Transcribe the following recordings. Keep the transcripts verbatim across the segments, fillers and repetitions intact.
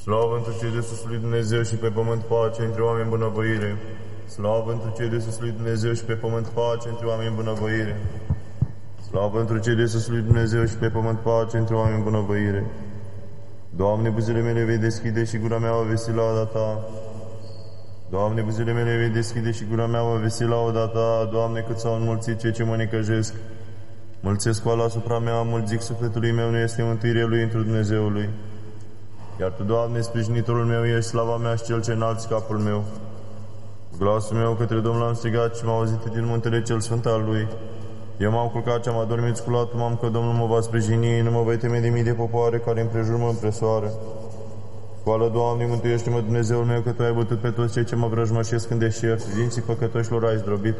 Slavă întru cei de sus lui Dumnezeu și pe pământ pace între oameni bunăvoire. Slavă întru cei de sus lui Dumnezeu și pe pământ pace între oameni bunăvoire. Slavă întru cei de sus lui Dumnezeu și pe pământ pace între oameni bunăvoire. Doamne, buzele mele vei deschide și gura mea va vesti lauda Ta. Doamne, buzele mele vei deschide și gura mea va vesti lauda Ta. Doamne, cât s-au înmulțit cei ce mă necăjesc. Mulțesc coala asupra mea, mult zic sufletului meu, nu este mântuire lui întru Dumnezeului. Iar Tu, Doamne, sprijinitorul meu, ești slava mea și cel ce înalți capul meu. Glasul meu către Domnul am strigat și m-a auzit din muntele cel sfânt al Lui. Eu m-am culcat și am adormit sculatul, m-am că Domnul mă va sprijini, nu mă voi teme de mii de popoare care împrejur mă împresoară. Scoală, Doamne, mântuiește-mă, Dumnezeul meu, că Tu ai bătut pe toți cei ce mă vrăjmășesc în deșert, dinții păcătoșilor ai zdrobit.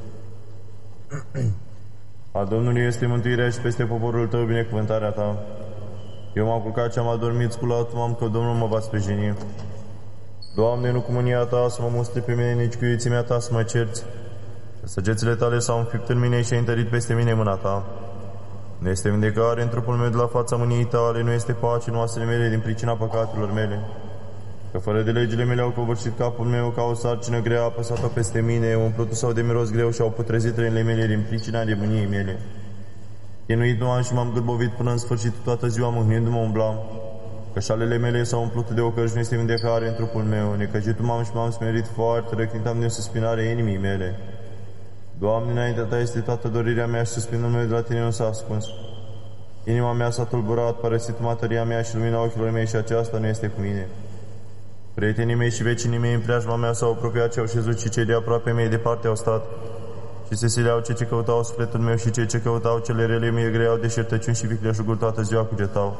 A Domnului este mântuirea și peste poporul Tău binecuvântarea Ta. Eu m-am culcat și am adormit sculatul, m-am că Domnul mă va sprijini. Doamne, nu cu mânia Ta să mă mustri pe mine, nici cu iuțimea Ta să mă cerți. Săgețile Tale s-au înfipt în mine și ai întărit peste mine mâna Ta. Nu este vindecare în trupul meu de la fața mâniei Tale, nu este pace în oasele mele din pricina păcatelor mele. Că fără de legile mele au covârșit capul meu, ca o sarcină grea a apăsat-o peste mine, umplut sau de miros greu și au putrezit rănile mele din pricina nebuniei mele. Chinuit nu am și m-am gârbovit până în sfârșit, toată ziua mâhnindu-mă umblam. Că șalele mele s-au umplut de ocări și nu este vindecare în trupul meu. Necăjitul m-am și m-am smerit foarte, răcnit am de suspinare inimii mele. Doamne, înaintea Ta este toată dorirea mea și suspinul meu de la Tine nu s-a ascuns. Inima mea s-a tulburat, părăsit materia mea și lumina ochilor mei și aceasta nu este cu mine. Prietenii mei și vecinii mei în preajma mea s-au apropiat și au șezut și cei de aproape mei departe au stat. Și se sileau cei ce căutau sufletul meu și cei ce căutau cele rele mie grei au deșertăciuni și vicleșuguri toată ziua cugetau.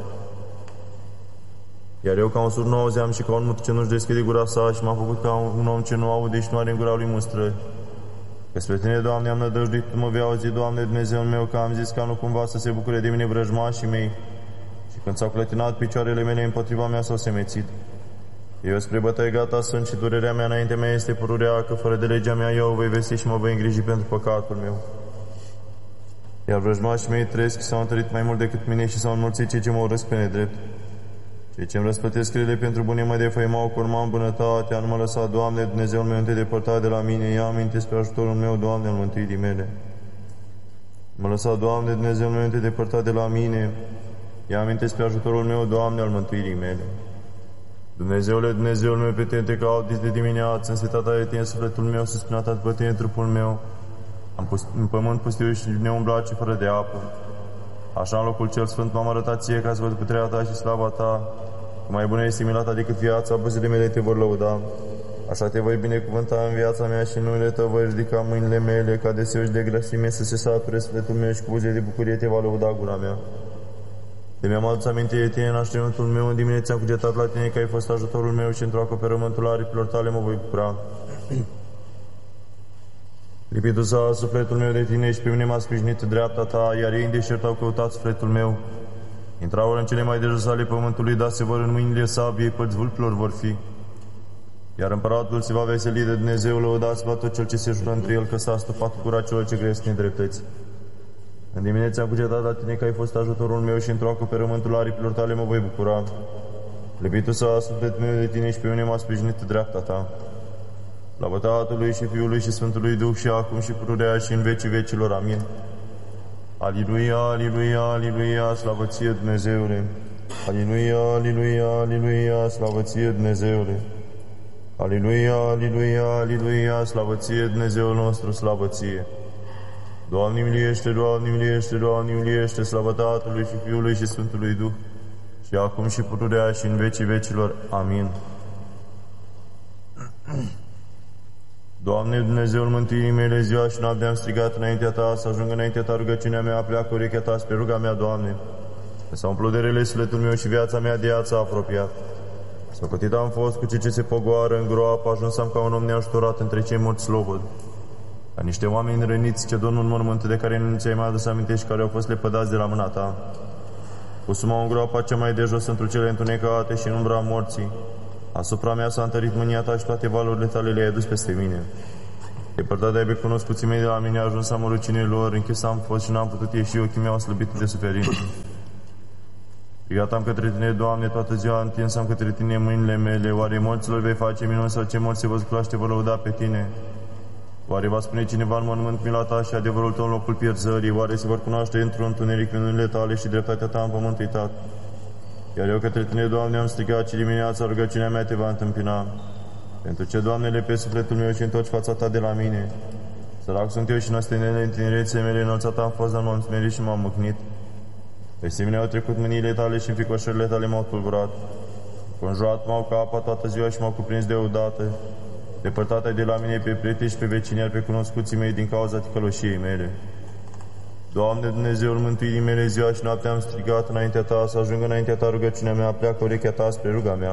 Iar eu ca un surd nu auzeam și ca un mut ce nu-și deschide gura sa și m-a făcut ca un om ce nu aude și nu are în gura lui mustrări. Că spre Tine, Doamne, am nădăjduit, Tu mă vei auzi, Doamne, Dumnezeul meu, că am zis ca nu cumva să se bucure de mine vrăjmașii mei. Și când s-au clătinat picioarele mele împotriva mea s-au semețit. Eu spre bătăi gata sunt și durerea mea înaintea mea este pururea, că fără de legea mea eu o voi vesti și mă voi îngriji pentru păcatul meu. Iar vrăjmașii mei trăiesc și s-au întărit mai mult decât mine și s-au înmulțit cei ce mă urăsc pe nedrept. Cei ce îmi răspătesc rele pentru bune mă defăimau cu urma în bunătatea, nu mă lăsa, Doamne, Dumnezeul meu, te depărta de la mine, ia aminte spre ajutorul meu, Doamne, al mântuirii mele. Mă lăsa, Doamne, Dumnezeul meu, te depărta de la mine, ia aminte spre ajutorul meu, Doamne, al mântuirii mele. Dumnezeule, Dumnezeul meu, pe Tine te caut de dimineață, însetata de Tine sufletul meu, suspinat după Tine trupul meu. Am pus în pământ pustiu și neumblat și fără de apă. Așa în locul cel sfânt m-am arătat Ție ca să văd puterea Ta și slava Ta. Că mai bună este mila Ta decât viața, buzele mele Te vor lăuda. Așa Te voi binecuvânta în viața mea și în numele Tău voi ridica mâinile mele, ca deseori și de grăsime să se sature sufletul meu și cu buzele de bucurie Te va lăuda gura mea. De mi-am adus aminte de Tine în așternătul meu, în dimineața am cugetat la Tine că ai fost ajutorul meu și într-o acoperământul aripilor Tale mă voi bucura. Lipindu s-a sufletul meu de Tine și pe mine m-a sprijinit dreapta Ta, iar ei în deșert au căutat sufletul meu. Intrau în cele mai de jos ale pământului, dar se vor în mâinile sabiei, părți vulpilor vor fi. Iar împăratul se va veseli de Dumnezeu, lăudați-vă tot cel ce se jură între el, că s-a stupat gura celor ce grăiesc nedreptăți. În dimineața am cugetat la Tine că ai fost ajutorul meu și într-o acoperământul aripilor Tale mă voi bucura. Lipitul s-a sufletul meu de Tine și pe mine m-a sprijinit dreapta Ta. Slavă Tatălui și Fiului și Sfântului Duh și acum și pururea și în vecii vecilor. Amin. Aliluia, aliluia, aliluia, slavă Ție, Dumnezeule! Aliluia, aliluia, aliluia, slavă Ție, Dumnezeule! Aliluia, aliluia, aliluia, slavă Ție, Dumnezeul nostru, slavă Ție! Doamne miliește, Doamne miliește, Doamne miliește, slavă Tatălui și Fiului și Sfântului Duh, și acum și pururea și în vecii vecilor. Amin. Doamne, Dumnezeul mântuirii mele, ziua și noaptea am strigat înaintea Ta, să ajungă înaintea Ta rugăciunea mea, pleacă urechea Ta spre ruga mea, Doamne. Că s-a umplut de rele sufletul meu și viața mea de ea s-a apropiat. Socotit am fost cu cei ce se pogoară în groapă, ajuns am ca un om neajutorat între cei morți slobod. Ca niște oameni răniți ce dorm în mormânt de care nu ți-ai mai adus aminte și care au fost lepădați de la mâna Ta. Pusuma în groapa cea mai de jos într cele întunecate și în umbra morții. Asupra mea s-a întărit mânia Ta și toate valurile Tale le-ai adus peste mine. Depărtat de-ai cunoscuții mei de la mine, a ajuns am rucinei lor, închis am fost și n-am putut ieși, ochii mei au slăbit de suferință. Strigat-am către Tine, Doamne, toată ziua întinsam către Tine mâinile mele. Oare morților vei face minuni sau ce morți se vă cunoaște, vă lăuda pe Tine? Oare va spune cineva în mormânt mila Ta și adevărul Tău în locul pierzării? Oare se vor cunoaște într-un întuneric minunile Tale și dreptatea Ta în pământ uitat? Iar eu către Tine, Doamne, am strigat și dimineața rugăciunea mea Te va întâmpina. Pentru ce, Doamne, le pe sufletul meu și întorci fața Ta de la mine? Sărac sunt eu și năstăinele în tinerețe mele, înălțat am fost, dar m-am smerit și m-am mâhnit. Peste mine au trecut mâniile Tale și înfricoșările Tale m-au tulburat. Conjurat m-au ca apa toată ziua și m-au cuprins deodată. Depărtat ai de la mine pe prieteni și pe vecini, iar pe cunoscuții mei din cauza ticăloșiei mele. Doamne, Dumnezeul mântuirii mele, ziua și noaptea am strigat înaintea Ta, să ajungă înaintea Ta rugăciunea mea, pleacă urechea Ta spre ruga mea.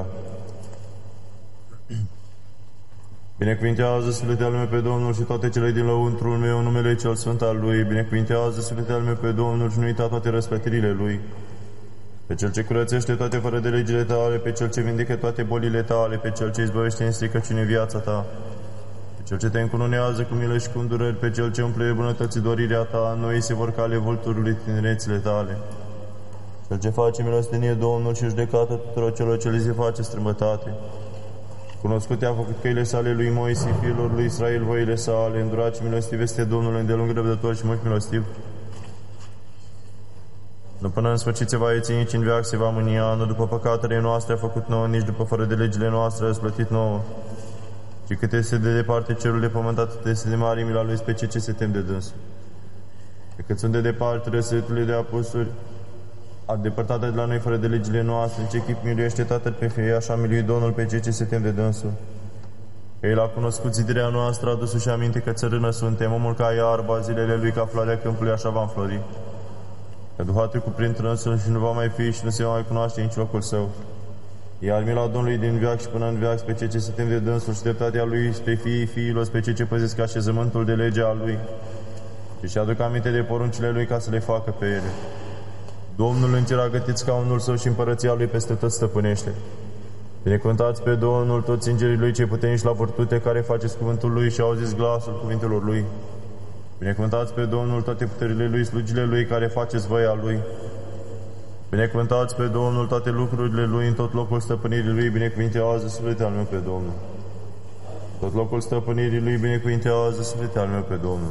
Binecuvintează sufletele al meu pe Domnul și toate cele din lăuntrul meu, numele cel sfânt al Lui. Binecuvintează sufletele al meu pe Domnul și nu uita toate răsplătirile Lui. Pe Cel ce curățește toate fără de legile Tale, pe Cel ce vindecă toate bolile Tale, pe Cel ce izbăvește în stricăciune viața Ta, pe Cel ce Te încununează cu milă și cu îndurări, pe Cel ce umple bunătății dorirea Ta, noi se vor cale vulturului tinerețile Tale. Cel ce face milostenie Domnul și judecată tuturor celor ce li se face strâmbătate. Cunoscute a făcut căile sale lui Moise, fiilor lui Israel, voile sale, îndurat și milostiv este Domnul, îndelung răbdător și mult milostiv. Nu până în sfârșit se va ieți, nici în veac se va mânia, nu după păcatele noastre a făcut nouă, nici după fără de legile noastre a răsplătit nouă. Și cât este de departe cerul de pământ, atât este de mare mila lui pe cei ce se tem de dânsul. Pe cât sunt de departe răsăriturile de apostoli, a depărtat de la noi fără de legile noastre, în ce chip miluiește Tatăl pe Fie, așa miluie Domnul pe cei ce se tem de dânsul. Că El a cunoscut zidirea noastră, a dus și aminte că țărână suntem, omul ca iarba, zilele lui ca floarea câmpului, așa va înflori. Că duhatul cuprind trânsul și nu va mai fi și nu se va mai cunoaște nici locul său. Iar mila Domnului din veac și până în veac pe cei ce se tem de dânsul și dreptatea Lui spre fiii fiilor, spre cei ce păzesc așezământul de lege al Lui și și aduc aminte de poruncile Lui ca să le facă pe ele. Domnul în cer a gătit scaunul Său și împărăția Lui peste tot stăpânește. Binecuvântați pe Domnul toți îngerii Lui cei puternici la vârtute, care faceți cuvântul Lui și auziți glasul cuvintelor Lui. Binecuvântați pe Domnul toate puterile Lui, slugile Lui, care faceți voia Lui. Binecuvântați pe Domnul toate lucrurile Lui, în tot locul stăpânirii Lui, binecuvintează sufletul al meu pe Domnul. Tot locul stăpânirii Lui, binecuvintează sufletul al meu pe Domnul.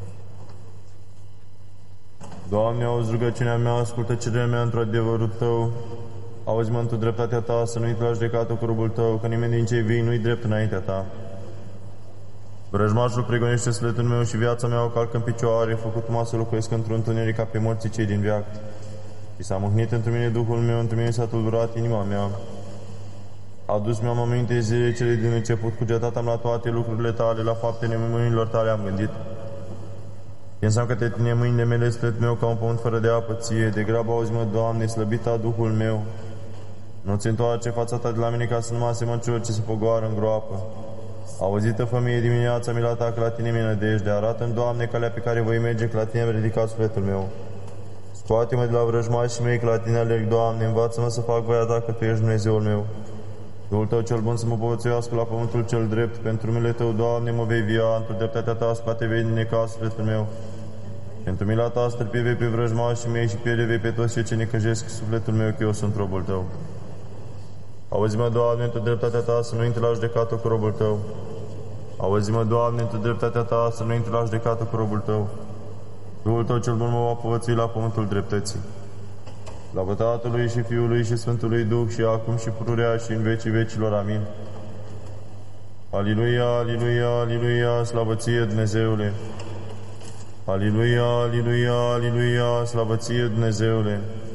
Doamne, auzi rugăciunea mea, ascultă cererea mea într-o adevărul Tău. Auzi-mă într-o dreptatea Ta, să nu-i la judecată cu robul Tău, că nimeni din cei vii nu-i drept înaintea Ta. Vrăjmașul pregonește sufletul meu și viața mea o calcă în picioare, făcut-mă să locuiesc într-un întuneric ca pe morții cei din veac. Și s-a mâhnit într mine Duhul meu, într mine s-a tulburat inima mea. Adus mi-am aminte zilele cele din început, cugetat am la toate lucrurile Tale, la faptele mâinilor Tale am gândit. Pensam că Te Tine mâinile mele stăt meu ca un pământ fără de apă Ție, de grabă auzi-mă, Doamne, slăbita Duhul meu. Nu-ți întoarce fața Ta de la mine ca să nu mă asemăn celor ce se pogoară în groapă. Auzită fă mie dimineața mila Ta, că la Tine mi-e nădejde. Arată-mi, Doamne, calea pe care voi merge, că la Tine am ridicat sufletul meu. Scoate-mă de la vrăjmașii mei, că la Tine alerg, Doamne, învață-mă să fac voia Ta, că Tu ești Dumnezeul meu. Duhul Tău cel bun să mă povățuiască la pământul cel drept, pentru numele Tău, Doamne, mă vei via, într-o dreptatea Ta scoate vei neca sufletul meu. Pentru mila Ta stârpi vei pe vrăjmașii mei și pierde vei pe toți cei ce necăjesc sufletul meu, că eu sunt robul Tău. Auzi-mă, Doamne, într-o dreptatea Ta să nu intri la judecată cu robul Tău. Auzi-mă, Doamne, într-o dreptatea Ta să nu intri la judecată cu robul Tău. Duhul Tău cel bun mă va povățui la pământul dreptății. Slavă Tatălui și Fiului și Sfântului Duh și acum și pururea și în vecii vecilor. Amin. Aliluia, aliluia, aliluia, slavă Ție, Dumnezeule! Aliluia, aliluia, aliluia, slavă Ție, Dumnezeule!